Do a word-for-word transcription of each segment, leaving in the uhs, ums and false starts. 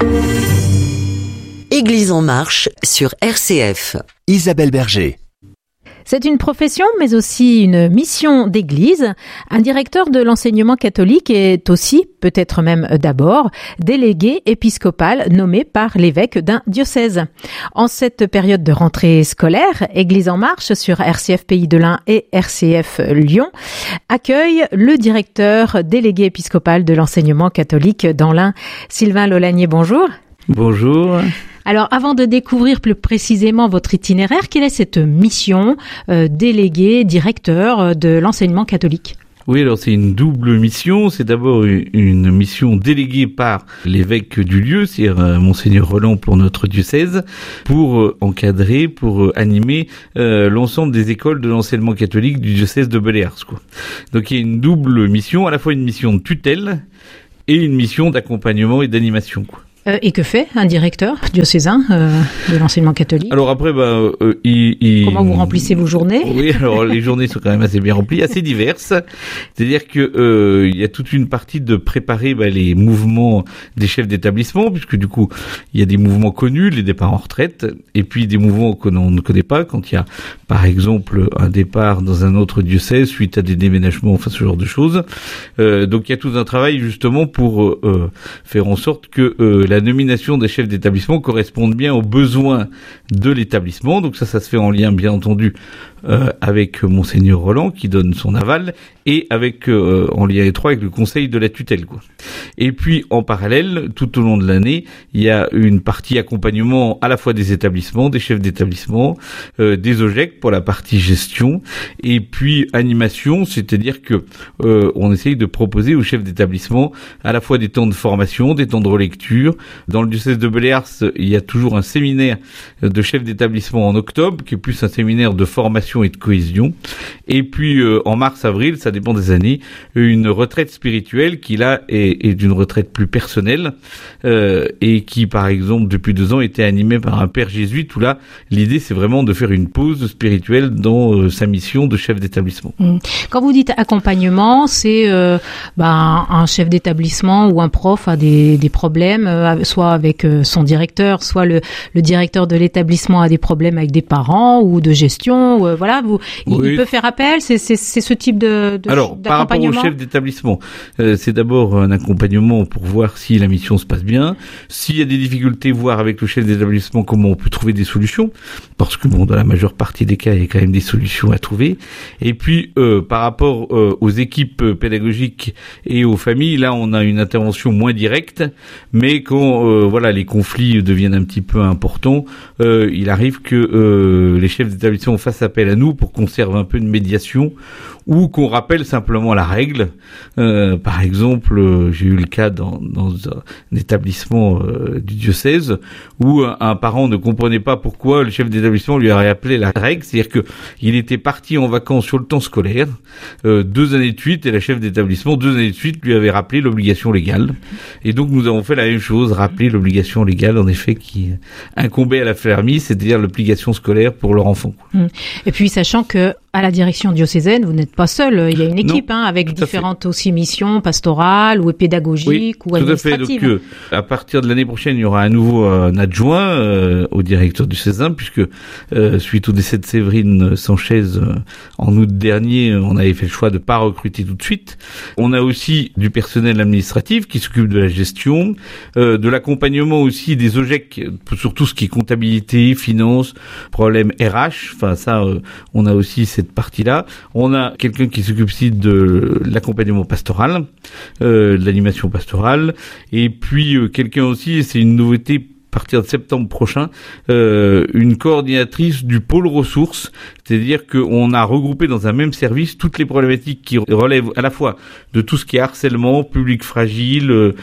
Église en marche sur R C F. Isabelle Berger. C'est une profession, mais aussi une mission d'église. Un directeur de l'enseignement catholique est aussi, peut-être même d'abord, délégué épiscopal nommé par l'évêque d'un diocèse. En cette période de rentrée scolaire, Église en marche sur R C F Pays de l'Ain et R C F Lyon accueille le directeur délégué épiscopal de l'enseignement catholique dans l'Ain. Sylvain Lolagnier, bonjour. Bonjour. Alors, avant de découvrir plus précisément votre itinéraire, quelle est cette mission euh, délégué, directeur de l'enseignement catholique ? Oui, alors c'est une double mission. C'est d'abord une mission déléguée par l'évêque du lieu, c'est-à-dire euh, Monseigneur Roland pour notre diocèse, pour euh, encadrer, pour euh, animer euh, l'ensemble des écoles de l'enseignement catholique du diocèse de Belley-Ars, quoi. Donc il y a une double mission, à la fois une mission de tutelle et une mission d'accompagnement et d'animation, quoi. Euh, et que fait un directeur diocésain euh, de l'enseignement catholique ? Alors après, bah, euh, il, il... comment vous remplissez vos journées ? Oui, alors les journées sont quand même assez bien remplies, assez diverses. C'est-à-dire que euh, il y a toute une partie de préparer bah, les mouvements des chefs d'établissement, puisque du coup il y a des mouvements connus, les départs en retraite, et puis des mouvements que l'on ne connaît pas, quand il y a par exemple un départ dans un autre diocèse suite à des déménagements, enfin ce genre de choses. Euh, donc il y a tout un travail justement pour euh, faire en sorte que euh, la nomination des chefs d'établissement corresponde bien aux besoins de l'établissement. Donc ça, ça se fait en lien, bien entendu, euh, avec Monseigneur Roland, qui donne son aval, et avec euh, en lien étroit avec le conseil de la tutelle, quoi. Et puis, en parallèle, tout au long de l'année, il y a une partie accompagnement à la fois des établissements, des chefs d'établissement, euh, des O G E C pour la partie gestion, et puis animation, c'est-à-dire que euh, on essaye de proposer aux chefs d'établissement à la fois des temps de formation, des temps de relecture. Dans le diocèse de Belley-Ars, il y a toujours un séminaire de chefs d'établissement en octobre, qui est plus un séminaire de formation et de cohésion. Et puis, euh, en mars-avril, ça dépend des années, une retraite spirituelle qui, là, est, est d'une retraite plus personnelle, euh, et qui, par exemple, depuis deux ans, était animée par un père jésuite, où là, l'idée, c'est vraiment de faire une pause spirituelle dans euh, sa mission de chef d'établissement. Quand vous dites accompagnement, c'est euh, bah, un chef d'établissement ou un prof a des, des problèmes, euh, soit avec euh, son directeur, soit le, le directeur de l'établissement a des problèmes avec des parents ou de gestion, ou, euh, voilà, vous, il, oui. il peut faire appel, c'est, c'est, c'est ce type de, de Alors, par rapport au chef d'établissement, euh, c'est d'abord un accompagnement pour voir si la mission se passe bien, s'il y a des difficultés, voir avec le chef d'établissement comment on peut trouver des solutions, parce que bon, dans la majeure partie des cas, il y a quand même des solutions à trouver. Et puis, euh, par rapport euh, aux équipes pédagogiques et aux familles, là, on a une intervention moins directe, mais quand euh, voilà, les conflits deviennent un petit peu importants, euh, il arrive que euh, les chefs d'établissement fassent appel à nous pour qu'on serve un peu de médiation ou qu'on rappelle simplement la règle. Euh, par exemple, euh, j'ai eu le cas dans, dans un établissement euh, du diocèse où un, un parent ne comprenait pas pourquoi le chef d'établissement lui avait rappelé la règle, c'est-à-dire que il était parti en vacances sur le temps scolaire euh, deux années de suite, et la chef d'établissement deux années de suite lui avait rappelé l'obligation légale. Et donc nous avons fait la même chose, rappeler l'obligation légale en effet qui incombait à la famille, c'est-à-dire l'obligation scolaire pour leur enfant. Et puis sachant que à la direction diocésaine, vous n'êtes pas seul, il y a une équipe non, hein, avec différentes aussi missions pastorales ou pédagogiques oui, ou administratives. Tout à fait. Donc, euh, à partir de l'année prochaine, il y aura à nouveau un adjoint euh, au directeur diocésain, puisque euh, suite au décès de Séverine Sanchez euh, en août dernier, on avait fait le choix de pas recruter tout de suite. On a aussi du personnel administratif qui s'occupe de la gestion, euh, de l'accompagnement aussi des O G E C, sur tout ce qui est comptabilité, finance, problème R H. Enfin ça, euh, on a aussi cette partie-là. On a quelqu'un qui s'occupe aussi de l'accompagnement pastoral, euh, de l'animation pastorale, et puis euh, quelqu'un aussi, c'est une nouveauté à partir de septembre prochain, euh, une coordinatrice du pôle ressources, c'est-à-dire qu'on a regroupé dans un même service toutes les problématiques qui relèvent à la fois de tout ce qui est harcèlement, public fragile, euh,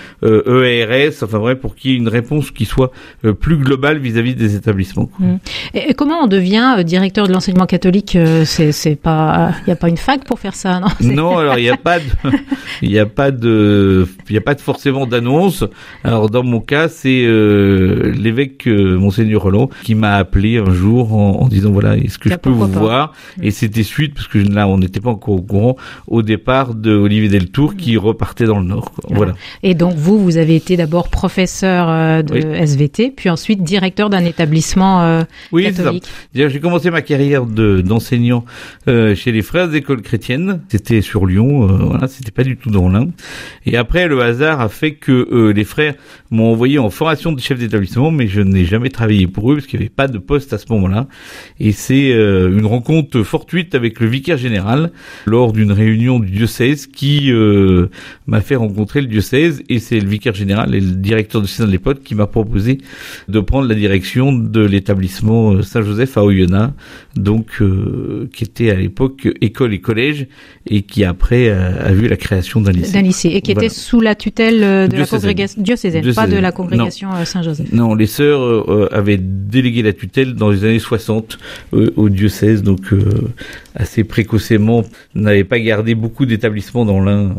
E A R S, enfin bref, pour qu'il y ait une réponse qui soit euh, plus globale vis-à-vis des établissements. Mmh. Et, et comment on devient euh, directeur de l'enseignement catholique ? C'est, c'est pas, il n'y a pas une fac pour faire ça, non ? C'est... Non, alors il n'y a pas de, il n'y a pas de, il n'y a pas de forcément d'annonce. Alors dans mon cas, c'est euh, l'évêque euh, Monseigneur Roland qui m'a appelé un jour en, en disant voilà, est-ce que je peux vous pouvoir. Et c'était suite, parce que là, on n'était pas encore au courant, au départ de Olivier Deltour qui repartait dans le Nord. Quoi. Voilà. Et donc, vous, vous avez été d'abord professeur euh, de oui. S V T, puis ensuite directeur d'un établissement euh, oui, catholique. C'est ça. J'ai commencé ma carrière de, d'enseignant euh, chez les Frères d'école chrétienne. C'était sur Lyon, euh, voilà, c'était pas du tout dans l'Ain. Et après, le hasard a fait que euh, les frères m'ont envoyé en formation de chef d'établissement, mais je n'ai jamais travaillé pour eux parce qu'il n'y avait pas de poste à ce moment-là. Et c'est euh, une rencontre fortuite avec le vicaire général lors d'une réunion du diocèse qui euh, m'a fait rencontrer le diocèse, et c'est le vicaire général et le directeur de diocèse de l'époque qui m'a proposé de prendre la direction de l'établissement Saint-Joseph à Oyonnax, donc euh, qui était à l'époque école et collège, et qui après a, a vu la création d'un lycée. D'un lycée, et qui voilà. était sous la tutelle de diocésaine. la congrégation diocésaine, diocésaine, pas de la congrégation non. Saint-Joseph. Non, les sœurs euh, avaient délégué la tutelle dans les années soixante euh, au diocèse, donc euh, assez précocement, n'avait pas gardé beaucoup d'établissements dans l'Ain.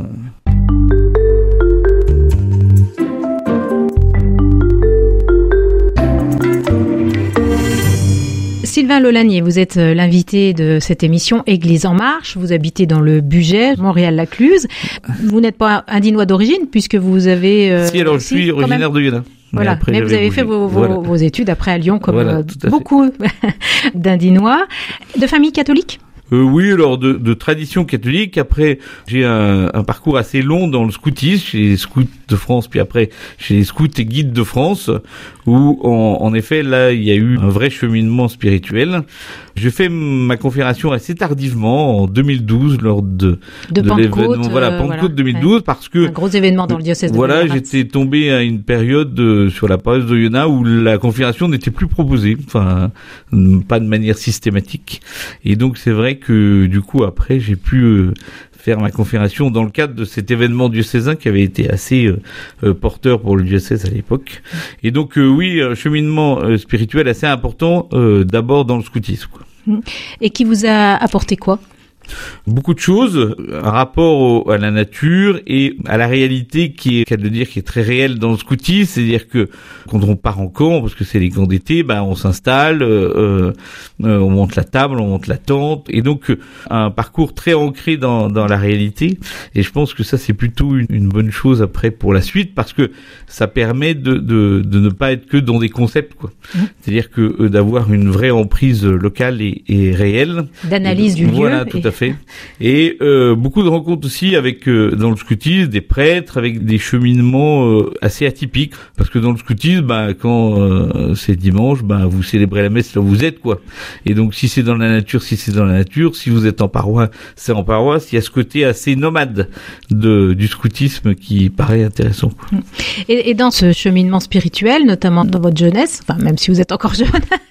Sylvain Lolanier, vous êtes l'invité de cette émission Église en marche. Vous habitez dans le Bugey, Montréal-Lacluse. Vous n'êtes pas un Dinois d'origine puisque vous avez... Euh, si, alors je suis originaire de Yona. Voilà, mais, mais vous avez bougé. fait vos, vos, voilà. vos études après à Lyon, comme voilà, beaucoup d'Indinois. De famille catholique ? Euh, oui, alors de, de tradition catholique. Après, j'ai un, un parcours assez long dans le scoutisme, chez les scouts de France, puis après chez les scouts et guides de France, où en, en effet là il y a eu un vrai cheminement spirituel. J'ai fait ma confirmation assez tardivement, en deux mille douze, lors de, de, de l'événement, euh, voilà, Pentecôte voilà, deux mille douze, ouais. parce que un gros événement dans le diocèse de voilà, j'étais tombé à une période euh, sur la paroisse d'Oyonnax où la confirmation n'était plus proposée, enfin pas de manière systématique, et donc c'est vrai que du coup après j'ai pu euh, faire ma confirmation dans le cadre de cet événement diocésain qui avait été assez euh, euh, porteur pour le diocèse à l'époque. Et donc euh, oui, un cheminement euh, spirituel assez important, euh, d'abord dans le scoutisme, quoi. Et qui vous a apporté quoi ? Beaucoup de choses, un rapport au, à la nature et à la réalité qui est, qu'à le dire, qui est très réelle dans le scoutisme, c'est-à-dire que quand on part en camp, parce que c'est les camps d'été, ben on s'installe, euh, euh, on monte la table, on monte la tente, et donc un parcours très ancré dans, dans la réalité. Et je pense que ça c'est plutôt une, une bonne chose après pour la suite, parce que ça permet de, de, de ne pas être que dans des concepts, quoi. Mmh. C'est-à-dire que euh, d'avoir une vraie emprise locale et, et réelle, d'analyse du voilà, lieu. Tout à fait. Et euh, beaucoup de rencontres aussi avec euh, dans le scoutisme des prêtres avec des cheminements euh, assez atypiques, parce que dans le scoutisme, bah quand euh, c'est dimanche, bah vous célébrez la messe là où vous êtes, quoi. Et donc si c'est dans la nature, si c'est dans la nature, si vous êtes en paroisse, c'est en paroisse. Il y a ce côté assez nomade de du scoutisme qui paraît intéressant, quoi. Et, et dans ce cheminement spirituel, notamment dans votre jeunesse, enfin même si vous êtes encore jeune,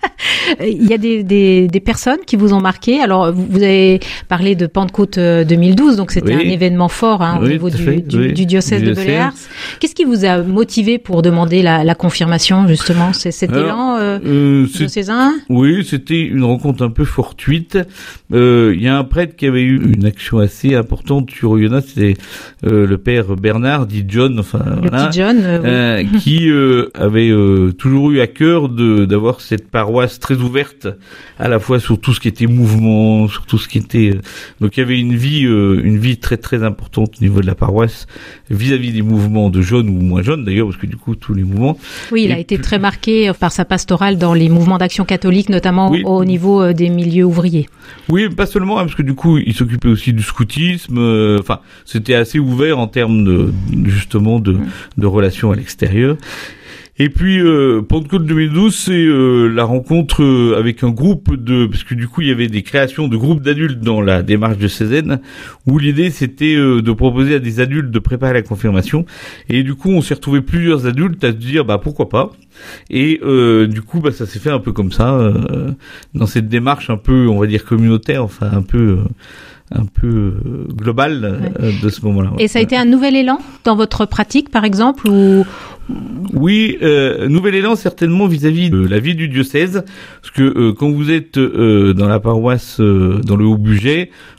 il y a des, des des personnes qui vous ont marqué. Alors vous, vous avez parlé de Pentecôte deux mille douze, donc c'était oui. un événement fort hein, au oui, niveau du, du, oui. du diocèse du de Beléars. Qu'est-ce qui vous a motivé pour demander la, la confirmation, justement ? C'est cet Alors, élan euh, euh, diocésain ? Oui, c'était une rencontre un peu fortuite. Euh, il y a un prêtre qui avait eu une action assez importante sur Oyonnax, c'était euh, le père Bernard, dit John, enfin le voilà, petit John, euh, euh, oui. qui euh, avait euh, toujours eu à cœur de d'avoir cette paroisse très ouverte, à la fois sur tout ce qui était mouvement, sur tout ce qui était donc il y avait une vie euh, une vie très très importante au niveau de la paroisse vis-à-vis des mouvements de jeunes ou moins jeunes d'ailleurs, parce que du coup tous les mouvements. Oui, il et a été très marqué par sa pastorale dans les mouvements d'action catholique, notamment oui. au niveau euh, des milieux ouvriers. Oui, pas seulement, hein, parce que du coup il s'occupait aussi du scoutisme, euh, enfin c'était assez ouvert en termes de justement de, de relations à l'extérieur. Et puis euh, Pentecôte deux mille douze, c'est euh, la rencontre euh, avec un groupe de, parce que du coup il y avait des créations de groupes d'adultes dans la démarche diocésaine, où l'idée c'était euh, de proposer à des adultes de préparer la confirmation. Et du coup on s'est retrouvé plusieurs adultes à se dire bah pourquoi pas. Et euh, du coup bah ça s'est fait un peu comme ça, euh, dans cette démarche un peu on va dire communautaire, enfin un peu euh, un peu global ouais. euh, de ce moment-là. Et ça a été un nouvel élan dans votre pratique, par exemple, ou Oui, euh, nouvel élan certainement vis-à-vis de la vie du diocèse, parce que euh, quand vous êtes euh, dans la paroisse, euh, dans le Haut-Bugey,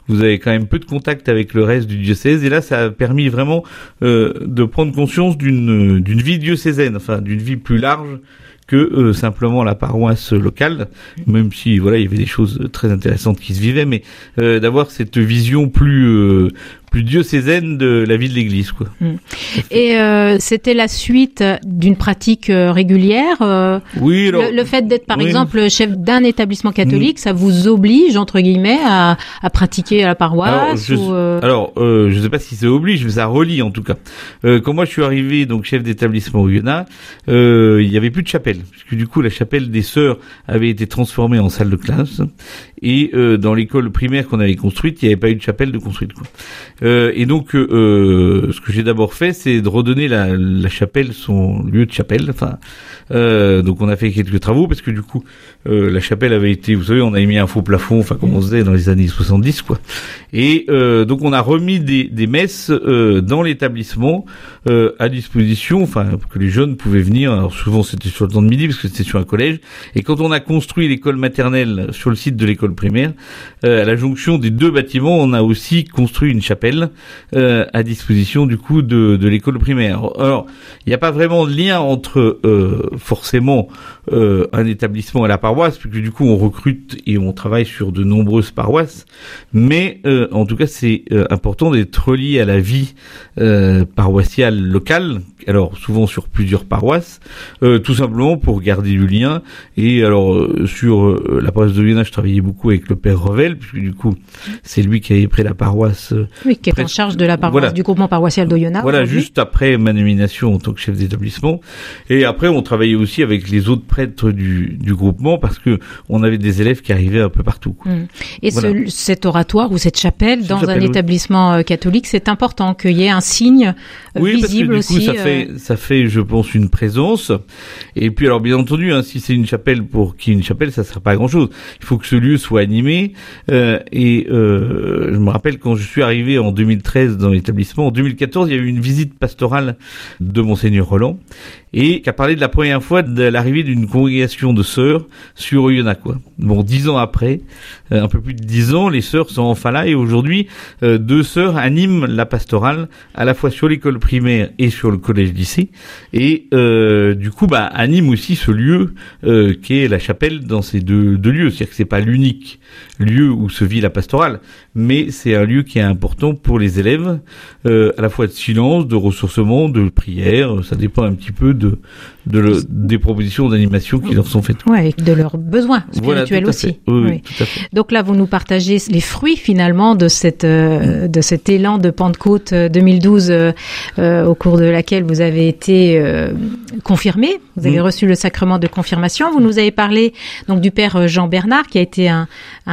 vous avez quand même peu de contact avec le reste du diocèse. Et là, ça a permis vraiment euh, de prendre conscience d'une d'une vie diocésaine, enfin d'une vie plus large que euh, simplement la paroisse locale, même si voilà il y avait des choses très intéressantes qui se vivaient, mais euh, d'avoir cette vision plus euh, plus diocésaine de la vie de l'Église, quoi. Mmh. Et euh, c'était la suite d'une pratique euh, régulière. Euh, oui, alors, le, le fait d'être, par oui. exemple, chef d'un établissement catholique, mmh. ça vous oblige entre guillemets à, à pratiquer à la paroisse. Alors, je, ou, euh... alors euh, je sais pas si ça oblige, mais ça relie en tout cas. Euh, quand moi je suis arrivé donc chef d'établissement au Oyonnax, euh, il y avait plus de chapelle, puisque du coup la chapelle des sœurs avait été transformée en salle de classe, et euh, dans l'école primaire qu'on avait construite, il n'y avait pas eu de chapelle de construite, quoi. Euh, et donc, euh, ce que j'ai d'abord fait, c'est de redonner la, la chapelle son lieu de chapelle. Enfin, euh, donc on a fait quelques travaux parce que du coup, euh, la chapelle avait été, vous savez, on avait mis un faux plafond, enfin comme on faisait dans les années soixante-dix, quoi. Et euh, donc on a remis des, des messes euh, dans l'établissement euh, à disposition, enfin que les jeunes pouvaient venir. Alors souvent c'était sur le temps de midi parce que c'était sur un collège. Et quand on a construit l'école maternelle sur le site de l'école primaire, euh, à la jonction des deux bâtiments, on a aussi construit une chapelle euh, à disposition du coup de, de l'école primaire. Alors, il n'y a pas vraiment de lien entre euh, forcément euh, un établissement et la paroisse, puisque du coup on recrute et on travaille sur de nombreuses paroisses, mais euh, en tout cas c'est euh, important d'être relié à la vie euh, paroissiale locale, alors souvent sur plusieurs paroisses, euh, tout simplement pour garder du lien. Et alors euh, sur euh, la paroisse de Oyonnax, je travaillais beaucoup avec le père Revel, puisque du coup c'est lui qui avait pris la paroisse. Euh, oui, qui est près... en charge de la paroisse, voilà. Du groupement paroissial d'Oyonnax. Voilà, juste après ma nomination en tant que chef d'établissement. Et après, on travaillait aussi avec les autres prêtres du, du groupement, parce que on avait des élèves qui arrivaient un peu partout, quoi. Mmh. Et voilà. ce, cet oratoire ou cette chapelle dans chapelle, un oui. établissement catholique, c'est important qu'il y ait un signe oui, visible parce que, du aussi. coup, ça fait, ça fait, je pense, une présence. Et puis, alors, bien entendu, hein, si c'est une chapelle pour qui une chapelle, ça sert pas à grand chose. Il faut que ce lieu soit animé. Euh, et euh, je me rappelle quand je suis arrivé en deux mille treize dans l'établissement, en deux mille quatorze, il y a eu une visite pastorale de Monseigneur Roland, et qui a parlé de la première fois de l'arrivée d'une congrégation de sœurs sur Oyonnax, quoi. Bon, dix ans après, euh, un peu plus de dix ans, les sœurs sont enfin là, et aujourd'hui, euh, deux sœurs animent la pastorale, à la fois sur l'école primaire et sur le collège-lycée, et euh, du coup, bah, animent aussi ce lieu euh, qui est la chapelle dans ces deux, deux lieux. C'est-à-dire que c'est pas l'unique lieu où se vit la pastorale, mais c'est un lieu qui est important pour les élèves, euh, à la fois de silence, de ressourcement, de prière. Ça dépend un petit peu de, de le, des propositions d'animation qui leur sont faites. Ouais, de leurs besoins spirituels, voilà, aussi. Oui, oui. oui, tout à fait. Donc là, vous nous partagez les fruits finalement de cette euh, de cet élan de Pentecôte deux mille douze, euh, euh, au cours de laquelle vous avez été euh, confirmé. Vous avez mmh. reçu le sacrement de confirmation. Vous nous avez parlé donc du père Jean Bernard, qui a été un,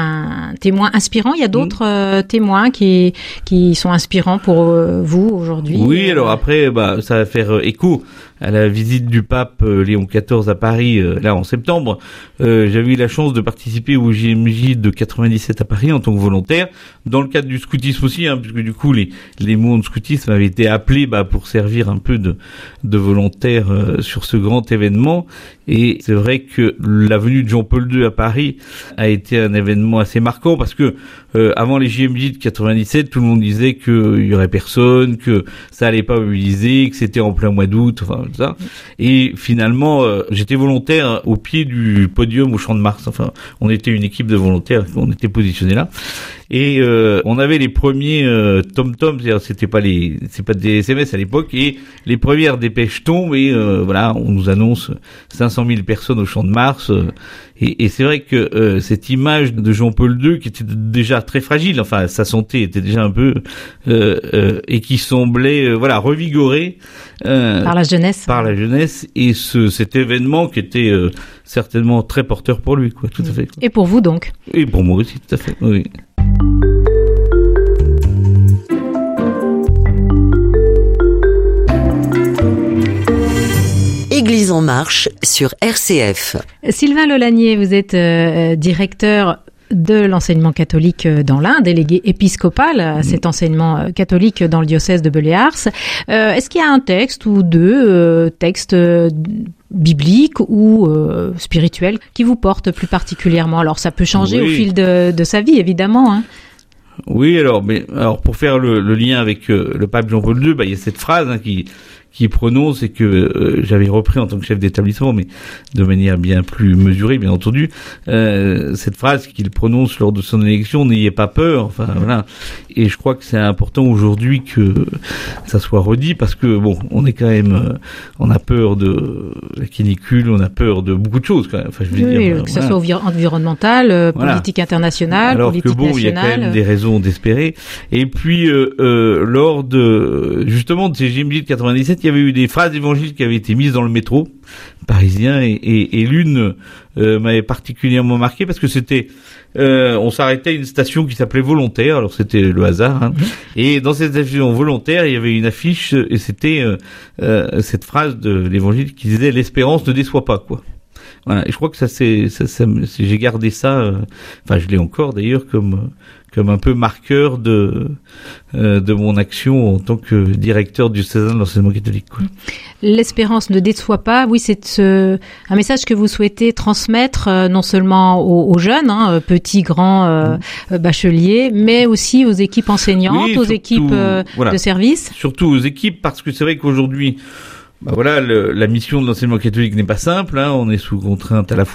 un témoin inspirant. Il y a d'autres mmh. euh, témoins qui qui sont inspirants pour euh, vous aujourd'hui. Oui, alors après, bah, ça va faire écho à la visite du pape euh, Léon quatorze à Paris, euh, là en septembre. Euh, j'avais eu la chance de participer au J M J de quatre-vingt-dix-sept à Paris en tant que volontaire, dans le cadre du scoutisme aussi, hein, puisque du coup les les mouvements de scoutisme avaient été appelés bah, pour servir un peu de de volontaires euh, sur ce grand événement. Et c'est vrai que la venue de Jean-Paul deux à Paris a été un événement assez marquant, parce que euh, avant les J M J de quatre-vingt-dix-sept, tout le monde disait qu'il euh, y aurait personne, que ça allait pas mobiliser, que c'était en plein mois d'août, enfin tout ça. Et finalement, euh, j'étais volontaire au pied du podium au Champ de Mars. Enfin, on était une équipe de volontaires, on était positionnés là. Et euh, on avait les premiers euh, tom-tom, c'est-à-dire c'était pas les, c'est pas des S M S à l'époque, et les premières dépêches tombent, et euh, voilà, on nous annonce cinq cent mille personnes au Champ de Mars. Euh, et, et c'est vrai que euh, cette image de Jean-Paul deux, qui était déjà très fragile, enfin sa santé était déjà un peu euh, euh, et qui semblait euh, voilà revigorée euh, par la jeunesse, par la jeunesse, et ce cet événement qui était euh, certainement très porteur pour lui, quoi, tout à fait. Quoi. Et pour vous donc. Et pour moi aussi, tout à fait. Oui. Église en marche sur R C F. Sylvain Lolanier, vous êtes euh, directeur de l'enseignement catholique dans l'Ain, délégué épiscopal à cet enseignement catholique dans le diocèse de Beléars. Euh, est-ce qu'il y a un texte ou deux euh, textes euh, bibliques ou euh, spirituels qui vous portent plus particulièrement? Alors ça peut changer oui. au fil de, de sa vie, évidemment, hein. Oui, alors, mais alors pour faire le, le lien avec euh, le pape Jean-Paul deux, bah il y a cette phrase hein, qui qui prononce et que euh, j'avais repris en tant que chef d'établissement, mais de manière bien plus mesurée, bien entendu. Euh, cette phrase qu'il prononce lors de son élection, n'ayez pas peur. Enfin voilà. Et je crois que c'est important aujourd'hui que ça soit redit parce que bon, on est quand même, euh, on a peur de la canicule, on a peur de beaucoup de choses quand même. Enfin, je veux oui, dire, que euh, ça voilà. soit environnemental, euh, Voilà. politique internationale, Alors politique que bon, nationale. il y a quand même des raisons d'espérer. Et puis euh, euh, lors de justement de ces J M J de quatre-vingt-dix-sept, il y avait eu des phrases d'évangile qui avaient été mises dans le métro parisien et, et, et l'une euh, m'avait particulièrement marqué parce que c'était euh, on s'arrêtait à une station qui s'appelait Volontaire, alors c'était le hasard hein, mmh. Et dans cette station Volontaire il y avait une affiche et c'était euh, euh, cette phrase de l'évangile qui disait l'espérance ne déçoit pas quoi. Voilà, et je crois que ça c'est ça, ça j'ai gardé ça euh, enfin je l'ai encore d'ailleurs comme comme un peu marqueur de euh, de mon action en tant que directeur diocésain de l'enseignement catholique quoi. L'espérance ne déçoit pas. Oui, c'est euh, un message que vous souhaitez transmettre euh, non seulement aux, aux jeunes, hein, petits, grands euh, mmh. bacheliers, mais aussi aux équipes enseignantes, oui, aux surtout, équipes euh, voilà, de service. Surtout aux équipes, parce que c'est vrai qu'aujourd'hui, bah voilà, le, la mission de l'enseignement catholique n'est pas simple. Hein, on est sous contrainte à la fois